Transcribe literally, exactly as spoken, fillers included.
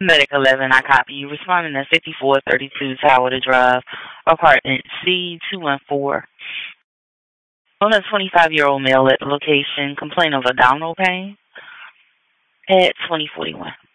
Medic eleven, I copy you. Responding at fifty-four thirty-two Tower to Drive, apartment C two one four. On a twenty-five-year-old male at the location, complaint of abdominal pain at twenty forty-one.